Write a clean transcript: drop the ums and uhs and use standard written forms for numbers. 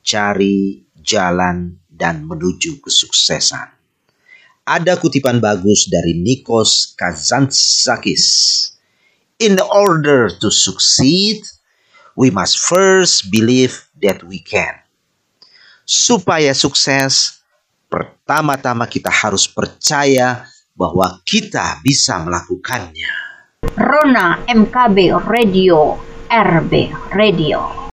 mencari jalan dan menuju kesuksesan. Ada kutipan bagus dari Nikos Kazantzakis. In order to succeed, we must first believe that we can. Supaya sukses, pertama-tama kita harus percaya bahwa kita bisa melakukannya. Rona MKB Radio, RB Radio.